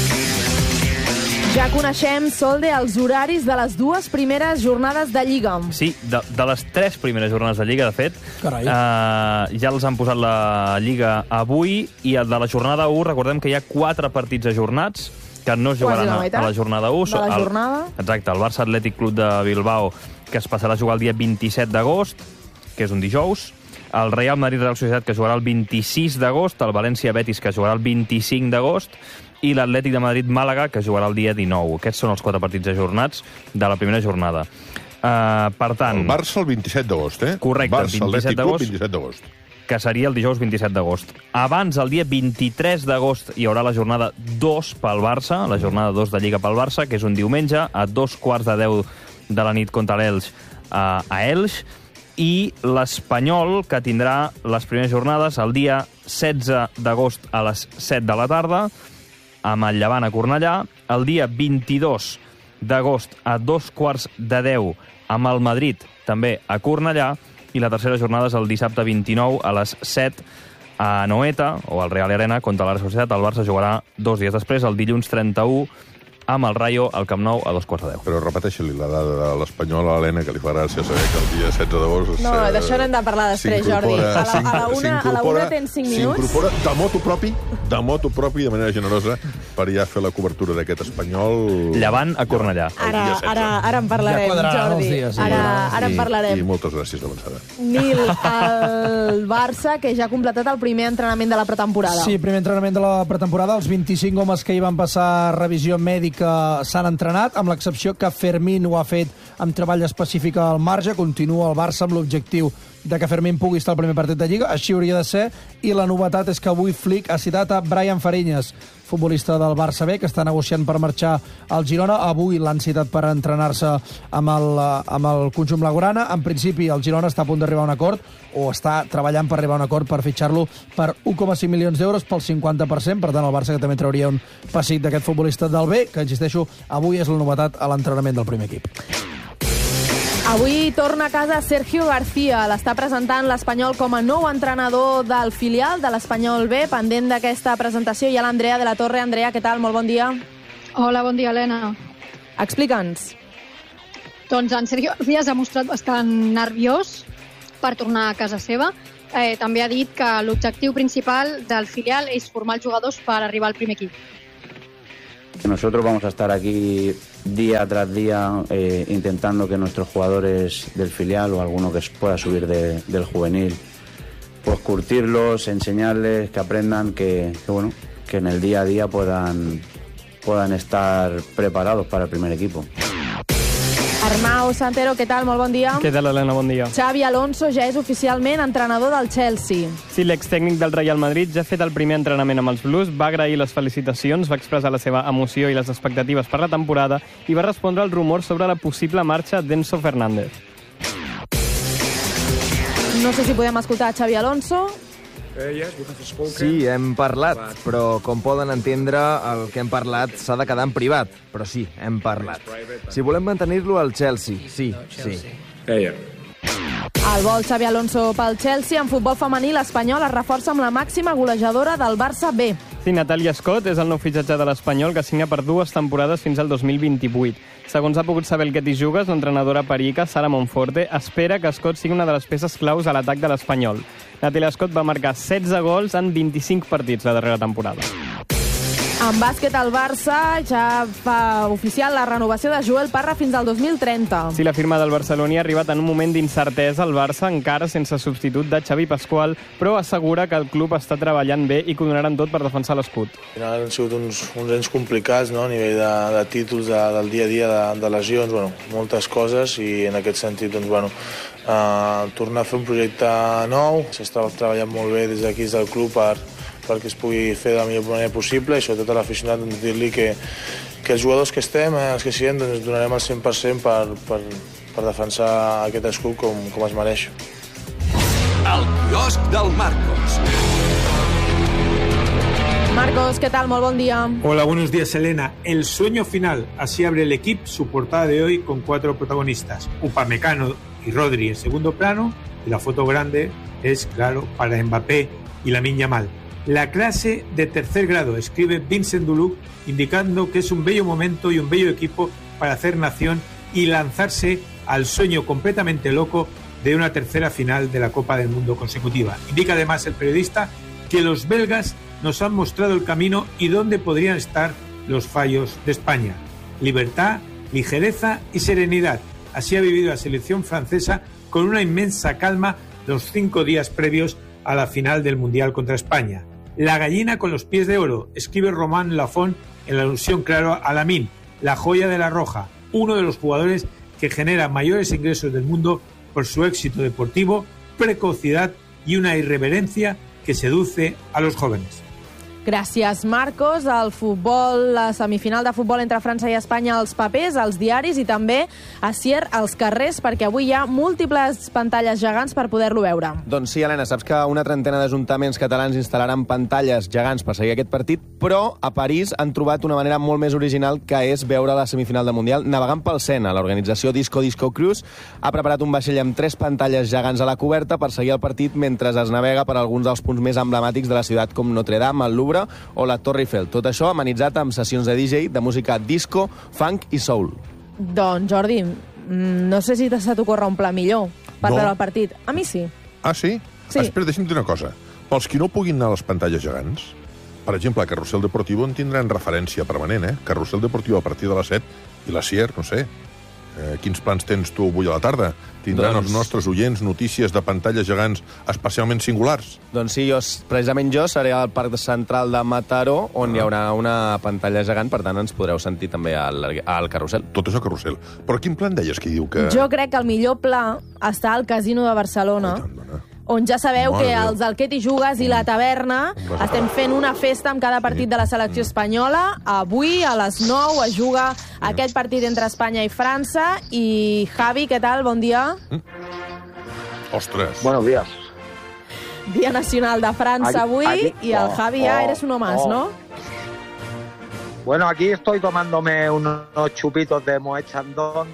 Ja coneixem, Solde, els horaris de les 2 primeres jornades de Lliga. Sí, de les 3 primeres jornades de Lliga, de fet. Ja els han posat la Lliga avui, i de la jornada 1 recordem que hi ha 4 partits ajornats que no es jugaran a la jornada 1. De la jornada. Exacte, el Barça Atlètic Club de Bilbao, que es passarà a jugar el dia 27 d'agost, que és un dijous. El Real Madrid Real Societat, que jugarà el 26 d'agost. El València Betis, que jugarà el 25 d'agost. I l'Atlètic de Madrid-Màlaga, que jugarà el dia 19. Aquests són els 4 partits ajornats de la primera jornada. Per tant... El Barça el 27 d'agost, Correcte, Barça, el 27 d'agost. Que seria el dijous 27 d'agost. Abans, el dia 23 d'agost, hi haurà la jornada 2 pel Barça, la jornada 2 de Lliga pel Barça, que és un diumenge, a 2:15 de la nit contra l'Elx a Elx, i l'Espanyol, que tindrà les primeres jornades el dia 16 d'agost a les 7 de la tarda, amb el Llevant a Cornellà, el dia 22 d'agost a 2:15 amb el Madrid, també a Cornellà, i la tercera jornada és el dissabte 29 a les 7 a Noeta, o al Real Arena, contra la Real Societat. El Barça jugarà 2 dies després, el dilluns 31, amb el Rayo al Camp Nou a 2:15. Però repeteixi-li la dada de l'Espanyol a l'Helena, que li fa gràcia saber que el dia 16 d'agost... No, d'això n'hem de parlar després, Jordi. A la una tens 5 minuts. S'incorpora de moto propi, de manera generosa, per ja fer la cobertura d'aquest Espanyol... Llevant a Cornellà. Ara en parlarem, Jordi. Ara en parlarem. I moltes gràcies d'avançada. Nil, el Barça, que ja ha completat el primer entrenament de la pretemporada. Sí, primer entrenament de la pretemporada. Els 25 homes que hi van passar revisió mèdica s'han entrenat, amb l'excepció que Fermín ho ha fet amb treball específic al marge. Continua el Barça amb l'objectiu de que Fermín pugui estar al primer partit de Lliga, així hauria de ser, i la novetat és que avui Flick ha citat a Brian Fariñas, futbolista del Barça B, que està negociant per marxar al Girona. Avui l'han citat per entrenar-se amb el conjunt blaugrana. En principi, el Girona està a punt d'arribar a un acord, o està treballant per arribar a un acord per fitxar-lo per 1,5 milions d'euros pel 50%. Per tant, el Barça que també trauria un pessic d'aquest futbolista del B, que, insisteixo, avui és la novetat a l'entrenament del primer equip. Avui torna a casa Sergio García. L'està presentant l'Espanyol com a nou entrenador del filial de l'Espanyol B. Pendent d'aquesta presentació hi ha l'Andrea de la Torre. Andrea, què tal? Molt bon dia. Hola, bon dia, Helena. Explica'ns. Doncs en Sergio García s'ha mostrat bastant nerviós per tornar a casa seva. També ha dit que l'objectiu principal del filial és formar els jugadors per arribar al primer equip. Nosotros vamos a estar aquí día tras día intentando que nuestros jugadores del filial o alguno que pueda subir del juvenil, pues curtirlos, enseñarles, que aprendan, que en el día a día puedan estar preparados para el primer equipo. Arnau Santero, què tal? Molt bon dia. Què tal, Helena? Bon dia. Xavi Alonso ja és oficialment entrenador del Chelsea. Sí, l'extècnic del Real Madrid ja ha fet el primer entrenament amb els Blues, va agrair les felicitacions, va expressar la seva emoció i les expectatives per la temporada i va respondre al rumor sobre la possible marxa d'Enzo Fernández. No sé si podem escoltar Xavi Alonso. Sí, hem parlat, però com poden entendre, el que hem parlat s'ha de quedar en privat. Però sí, hem parlat. Si volem mantenir-lo al Chelsea, sí. El vol Xavi Alonso pel Chelsea. En futbol femení, l'Espanyol es reforça amb la màxima golejadora del Barça B. Sí, Natàlia Scott és el nou fitxatge de l'Espanyol, que signa per 2 temporades fins al 2028. Segons ha pogut saber el Getty Jugues, l'entrenadora perica, Sara Monforte, espera que Scott sigui una de les peces claus a l'atac de l'Espanyol. Natàlia Scott va marcar 16 gols en 25 partits la darrera temporada. En bàsquet, el Barça ja fa oficial la renovació de Joel Parra fins al 2030. Sí, la firma del barceloní ha arribat en un moment d'incertesa al Barça, encara sense substitut de Xavi Pascual, però assegura que el club està treballant bé i que ho donaran tot per defensar l'escut. Al final han sigut uns anys complicats, no? A nivell de títols, del dia a dia, de lesions, moltes coses, i en aquest sentit, tornar a fer un projecte nou. S'està treballant molt bé des d'aquí, des del club, perquè es pugui fer de la millor manera possible, i sobretot a l'aficionat dir-li que els jugadors que estem, els que siguem, donarem el 100% per defensar aquest escut com es mereix. El quiosc del Marcos. Marcos, ¿qué tal? Muy buen día. Hola, buenos días, Elena. El sueño final. Así abre el equipo su portada de hoy con 4 protagonistas. Upamecano y Rodri en segundo plano, y la foto grande es, claro, para Mbappé y Lamine Yamal. La clase de tercer grado, escribe Vincent Duluc, indicando que es un bello momento y un bello equipo para hacer nación y lanzarse al sueño completamente loco de una tercera final de la Copa del Mundo consecutiva. Indica además el periodista que los belgas nos han mostrado el camino y dónde podrían estar los fallos de España. Libertad, ligereza y serenidad. Así ha vivido la selección francesa con una inmensa calma los 5 días previos a la final del Mundial contra España. La gallina con los pies de oro, escribe Román Lafont en la alusión clara a Lamine, la joya de la Roja, uno de los jugadores que genera mayores ingresos del mundo por su éxito deportivo, precocidad y una irreverencia que seduce a los jóvenes. Gràcies, Marcos. El futbol, la semifinal de futbol entre França i Espanya, als papers, als diaris i també a Sier, als carrers, perquè avui hi ha múltiples pantalles gegants per poder-lo veure. Doncs sí, Helena, saps que una trentena d'ajuntaments catalans instal·laran pantalles gegants per seguir aquest partit, però a París han trobat una manera molt més original, que és veure la semifinal de Mundial navegant pel Sena. L'organització Disco Cruise ha preparat un vaixell amb 3 pantalles gegants a la coberta per seguir el partit mentre es navega per alguns dels punts més emblemàtics de la ciutat, com Notre Dame, el Louvre o la Torre Eiffel. Tot això amenitzat amb sessions de DJ de música disco, funk i soul. Doncs, Jordi, no sé si se t'ocorre un pla millor per veure el partit. A mi sí. Ah, sí? Sí. Espera, deixa'm dir una cosa. Pels qui no puguin anar a les pantalles gegants, per exemple, a Carrusel Deportivo en tindran referència permanent, Carrusel Deportivo a partir de les 7 i la Sier, no sé. Quins plans tens tu avui a la tarda? Tindran els nostres oients notícies de pantalles gegants especialment singulars? Doncs sí, precisament jo seré al Parc Central de Mataró, on hi haurà una pantalla gegant, per tant ens podreu sentir també al Carrusel. Tot això Carrusel. Però quin plan deies que diu que... Jo crec que el millor pla està al Casino de Barcelona, on ja sabeu que els del Què t'hi jugues i la taverna estem fent una festa amb cada partit de la selecció espanyola. Avui, a les 9, es juga aquest partit entre Espanya i França. I Javi, què tal? Bon dia. Ostres. Buenos días. Dia nacional de França avui y el Javi ya eres uno más, ¿no? Bueno, aquí estoy tomándome unos chupitos de Moet Chandon,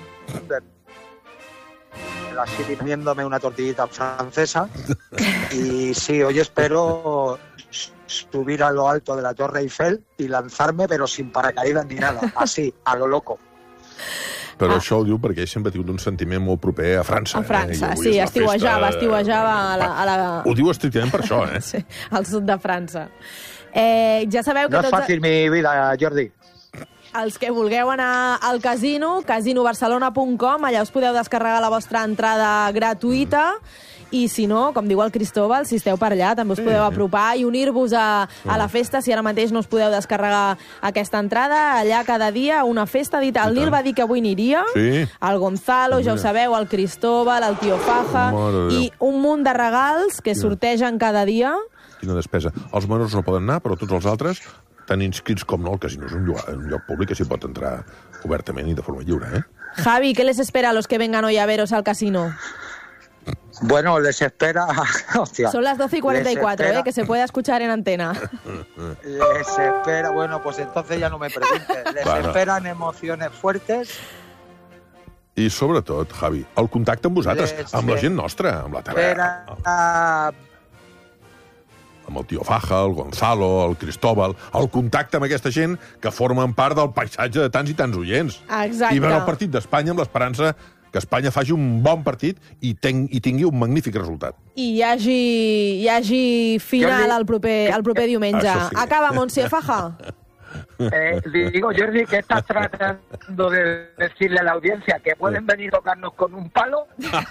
así comiéndome una tortillita francesa. Y sí, hoy espero subir a lo alto de la Torre Eiffel y lanzarme, pero sin paracaídas ni nada, así, a lo loco. Però això ho diu perquè ell sempre ha tingut un sentiment molt proper a França. A França, sí, estiuejava a la... Ho diu estrictament per això, eh? Sí, al sud de França. Ja sabeu que no és fàcil mi vida, Jordi. Els que vulgueu anar al casino, casinobarcelona.com, allà us podeu descarregar la vostra entrada gratuïta. I si no, com diu el Cristóbal, si esteu per allà també us podeu apropar i unir-vos a la festa. Si ara mateix no us podeu descarregar aquesta entrada, allà cada dia una festa. El Nil va dir que avui aniria, el Gonzalo, ja ho sabeu, el Cristóbal, el Tio Faja, i un munt de regals que sortegen cada dia. Quina despesa. Els menors no poden anar, però tots els altres estan inscrits com no. El casino és un lloc públic que s'hi pot entrar obertament i de forma lliure, eh? Javi, ¿qué les espera a los que vengan hoy a veros al casino? Bueno, les espera... Hostia. Son las 12:44, que se puede escuchar en antena. Les espera... Bueno, pues entonces ya no me preguntes. Les esperan emociones fuertes. I sobretot, Javi, el contacte amb vosaltres, amb la gent nostra, amb la taverna. Amb el Tio Faja, el Gonzalo, el Cristóbal, el contacte amb aquesta gent que formen part del paisatge de tants i tants oients. Exacte. I veure el partit d'Espanya amb l'esperança que Espanya faci un bon partit i tingui un magnífic resultat. I hi hagi final el proper diumenge. Acaba, Montse Faja. Digo, Jordi, ¿qué estás tratando de decirle a la audiencia? ¿Que pueden venir a tocarnos con un palo?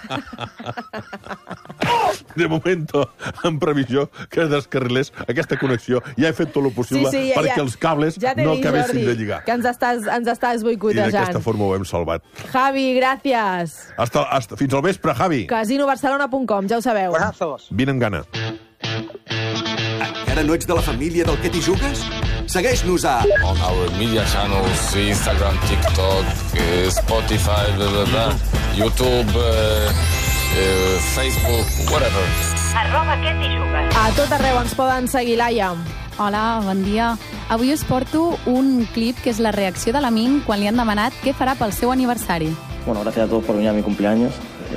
De momento, en previsió que es descarrilés aquesta connexió, ja he fet tot el possible perquè els cables no acabessin de lligar. Que ens estàs boicotejant. I d'aquesta forma ho hem salvat. Javi, gràcies. Fins al vespre, Javi. casinobarcelona.com, ja ho sabeu. Vine amb gana. Encara no ets de la família del Què t'hi jugues? Segueix-nos a... On our media channels, Instagram, TikTok, Spotify, YouTube, Facebook, whatever. @Què t'hi jugues. A tot arreu ens poden seguir, Laia. Hola, bon dia. Avui us porto un clip que és la reacció de l'Amin quan li han demanat què farà pel seu aniversari. Bueno, gracias a todos por venir a mi cumpleaños.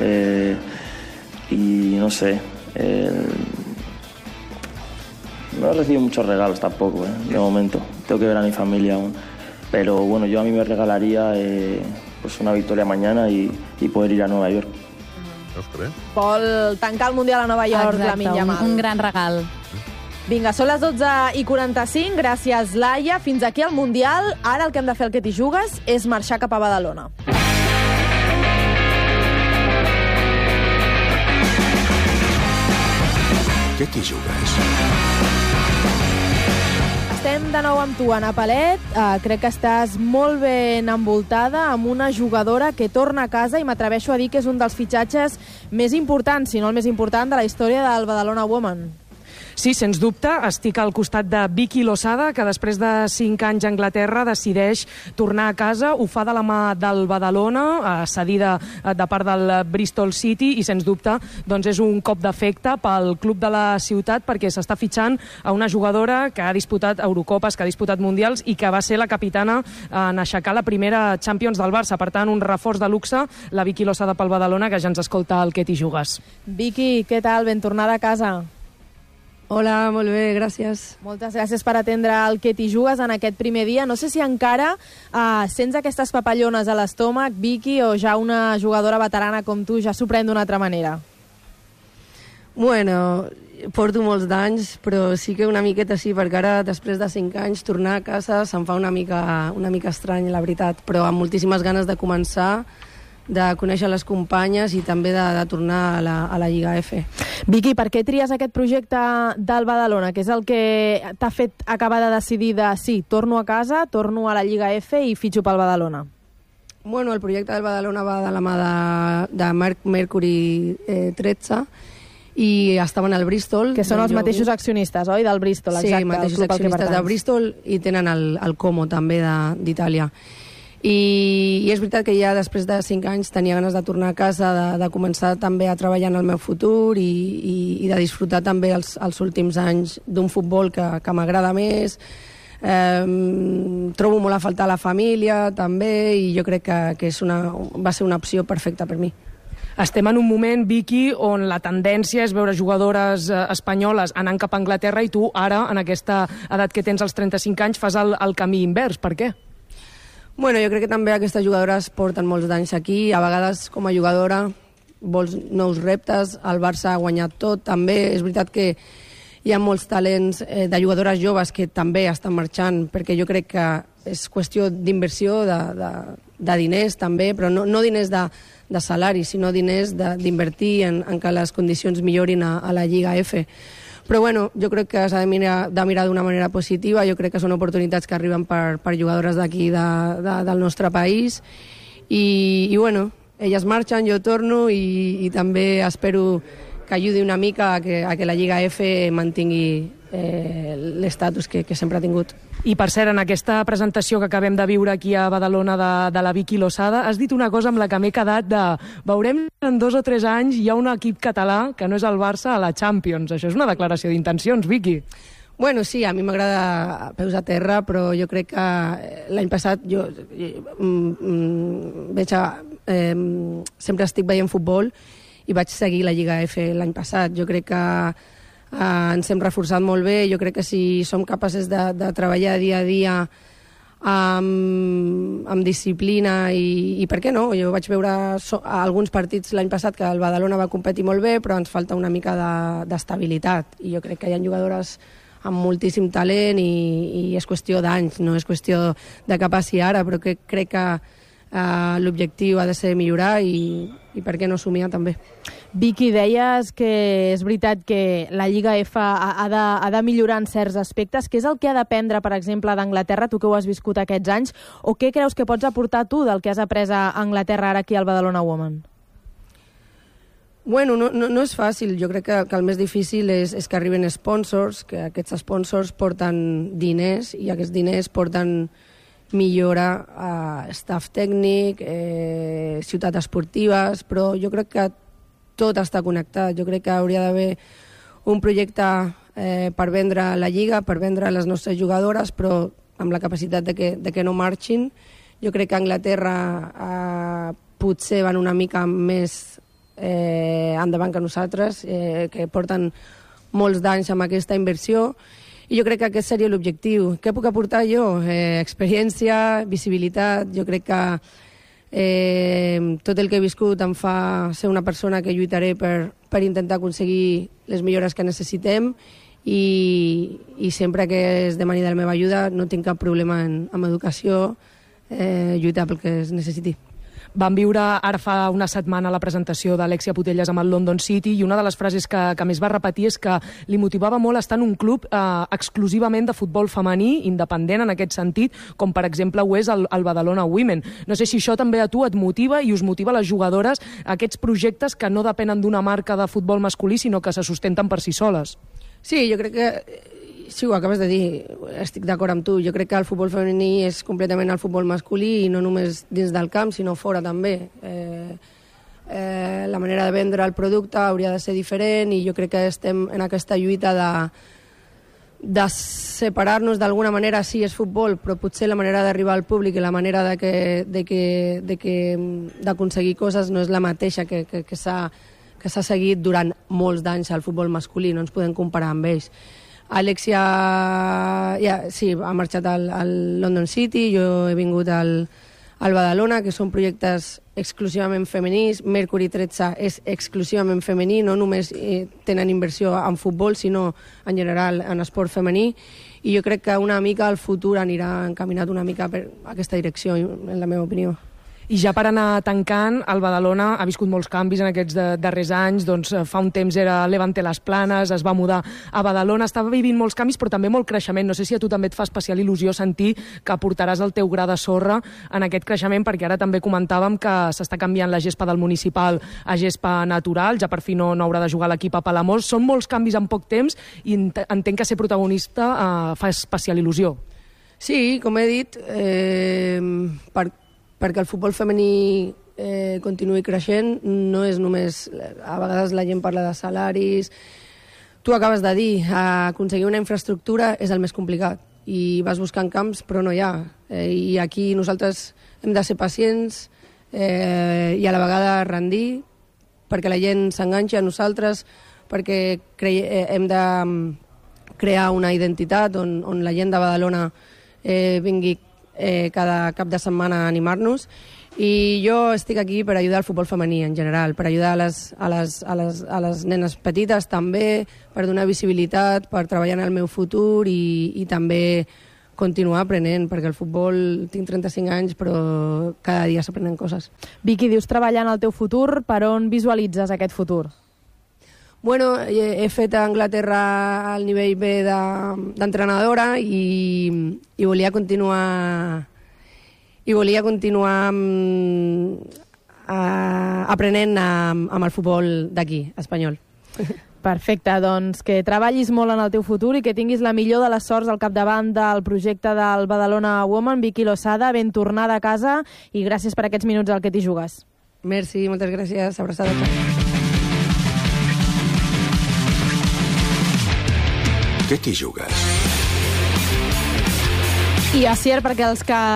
Y no sé... No he recibido muchos regalos tampoco, de momento. Tengo que ver a mi familia aún. Pero bueno, yo a mí me regalaría pues una victoria mañana y poder ir a Nueva York. Vol tancar el Mundial a Nova York, Lamine Yamal. Un gran regal. Vinga, són les 12:45. Gràcies, Laia. Fins aquí el Mundial. Ara el que hem de fer al Què t'hi jugues és marxar cap a Badalona. Què t'hi jugues? Estem de nou amb tu, Anna Palet. Crec que estàs molt ben envoltada amb una jugadora que torna a casa i m'atreveixo a dir que és un dels fitxatges més importants, si no el més important, de la història del Badalona Women. Sí, sens dubte, estic al costat de Vicky Losada, que després de 5 anys a Anglaterra decideix tornar a casa, ho fa de la mà del Badalona, cedida de part del Bristol City, i sens dubte doncs és un cop d'efecte pel club de la ciutat, perquè s'està fitxant a una jugadora que ha disputat Eurocopes, que ha disputat Mundials i que va ser la capitana en aixecar la primera Champions del Barça. Per tant, un reforç de luxe, la Vicky Losada pel Badalona, que ja ens escolta al Què t'hi jugues. Vicky, què tal? Ben tornada a casa. Hola, molt bé, gràcies. Moltes gràcies per atendre el Què t'hi jugues en aquest primer dia. No sé si encara sents aquestes papallones a l'estómac, Vicky, o ja una jugadora veterana com tu ja s'ho pren d'una altra manera. Bueno, porto molts d'anys, però sí que una miqueta sí, perquè ara, després de 5 anys, tornar a casa se'm fa una mica estrany, la veritat, però amb moltíssimes ganes de començar, de conèixer les companyes i també de tornar a la Lliga F. Vicky, per què tries aquest projecte del Badalona, que és el que t'ha fet acabar de decidir de sí, torno a casa, torno a la Lliga F i fitxo pel Badalona? Bueno, el projecte del Badalona va de la mà de Mercury 13 i estaven al Bristol. Que són els mateixos accionistes, oi, del Bristol, exacte. Sí, mateixos accionistes del Bristol, i tenen el Como, també, d'Itàlia. I és veritat que ja després de 5 anys tenia ganes de tornar a casa, de començar també a treballar en el meu futur i de disfrutar també els últims anys d'un futbol que m'agrada més. Trobo molt a faltar la família també, i jo crec que va ser una opció perfecta per mi. Estem en un moment, Vicky, on la tendència és veure jugadores espanyoles anant cap a Anglaterra, i tu ara, en aquesta edat que tens, als 35 anys, fas el camí invers. Per què? Bueno, jo crec que també aquestes jugadores porten molts d'anys aquí. A vegades, com a jugadora, vols nous reptes. El Barça ha guanyat tot, també. És veritat que hi ha molts talents de jugadores joves que també estan marxant, perquè jo crec que és qüestió d'inversió, de diners també, però no diners de salari, sinó diners d'invertir en que les condicions millorin a la Lliga F. Però bueno, jo crec que s'ha de mirar d'una manera positiva. Jo crec que són oportunitats que arriben per jugadores d'aquí, del nostre país, i bueno, elles marxen, jo torno, i també espero que ajudi una mica a que la Lliga F mantingui l'estatus que sempre ha tingut. I per cert, en aquesta presentació que acabem de viure aquí a Badalona de la Vicky Losada, has dit una cosa amb la que m'he quedat veurem en 2 o 3 anys hi ha un equip català que no és el Barça a la Champions. Això és una declaració d'intencions, Vicky. Bueno, sí, a mi m'agrada peus a terra, però jo crec que l'any passat sempre estic veient futbol i vaig seguir la Lliga F l'any passat. Jo crec que ens hem reforçat molt bé. Jo crec que si som capaces de treballar dia a dia amb disciplina i per què no? Jo vaig veure alguns partits l'any passat que el Badalona va competir molt bé, però ens falta una mica d'estabilitat, i jo crec que hi ha jugadores amb moltíssim talent i és qüestió d'anys, no és qüestió de que passi ara, però que crec que l'objectiu ha de ser millorar i per què no somiar també. Vicky, deies que és veritat que la Lliga F ha de millorar en certs aspectes. Què és el que ha d'aprendre, per exemple, d'Anglaterra, tu que ho has viscut aquests anys, o què creus que pots aportar tu del que has après a Anglaterra ara aquí al Badalona Women? Bueno, no és fàcil. Jo crec que el més difícil és que arriben sponsors, que aquests sponsors porten diners, i aquests diners porten millora a staff tècnic, ciutats esportives, però jo crec que tot està connectat. Jo crec que hauria d'haver un projecte per vendre la Lliga, per vendre les nostres jugadores, però amb la capacitat de que no marxin. Jo crec que a Anglaterra potser van una mica més endavant que nosaltres, que porten molts d'anys amb aquesta inversió, i jo crec que aquest seria l'objectiu. Què puc aportar jo? Experiència, visibilitat. Jo crec que tot el que he viscut em fa ser una persona que lluitaré per intentar aconseguir les millores que necessitem, i sempre que es demani de la meva ajuda no tinc cap problema amb educació, lluitar pel que es necessiti. Vam viure ara fa una setmana la presentació d'Alexia Putellas amb el London City, i una de les frases que més va repetir és que li motivava molt estar en un club exclusivament de futbol femení, independent en aquest sentit, com per exemple ho és el Badalona Women. No sé si això també a tu et motiva i us motiva a les jugadores, aquests projectes que no depenen d'una marca de futbol masculí, sinó que se sustenten per si soles. Sí, jo crec que sí, ho acabes de dir, estic d'acord amb tu. Jo crec que el futbol femení és completament el futbol masculí, i no només dins del camp, sinó fora també. La manera de vendre el producte hauria de ser diferent, i jo crec que estem en aquesta lluita de separar-nos d'alguna manera. Sí, és futbol, però potser la manera d'arribar al públic i la manera d'aconseguir coses no és la mateixa que s'ha seguit durant molts d'anys al futbol masculí. No ens podem comparar amb ells. Alexia sí, ha marxat al London City, jo he vingut al Badalona, que són projectes exclusivament femenins. Mercury 13 és exclusivament femení, no només tenen inversió en futbol, sinó en general en esport femení, i jo crec que una mica el futur anirà encaminat una mica per aquesta direcció, en la meva opinió. I ja per anar tancant, el Badalona ha viscut molts canvis en aquests darrers anys. Doncs fa un temps era Levante Las Planes, es va mudar a Badalona, estava vivint molts canvis però també molt creixement. No sé si a tu també et fa especial il·lusió sentir que aportaràs el teu gra de sorra en aquest creixement, perquè ara també comentàvem que s'està canviant la gespa del municipal a gespa natural, ja per fi no haurà de jugar l'equip a Palamós. Són molts canvis en poc temps i entenc que ser protagonista fa especial il·lusió. Sí, com he dit, perquè el futbol femení continuï creixent, no és només... A vegades la gent parla de salaris... Tu acabes de dir, aconseguir una infraestructura és el més complicat. I vas buscant camps, però no hi ha. I aquí nosaltres hem de ser pacients i a la vegada rendir, perquè la gent s'enganxa a nosaltres, perquè hem de crear una identitat on la gent de Badalona vingui cada cap de setmana a animar-nos, i jo estic aquí per ajudar al futbol femení en general, per ajudar a les nenes petites també, per donar visibilitat, per treballar en el meu futur i també continuar aprenent, perquè el futbol, tinc 35 anys, però cada dia s'aprenen coses. Vicky, dius treballar en el teu futur, per on visualitzes aquest futur? Bueno, he fet a Anglaterra el nivell B d'entrenadora i volia continuar aprenent amb el futbol d'aquí, espanyol. Perfecte, doncs que treballis molt en el teu futur i que tinguis la millor de les sorts al capdavant del projecte del Badalona Women. Vicky Losada, ben tornada a casa i gràcies per aquests minuts al Que t'hi jugues. Merci, moltes gràcies. Abraçada. Què t'hi jugues? I Asier, perquè els que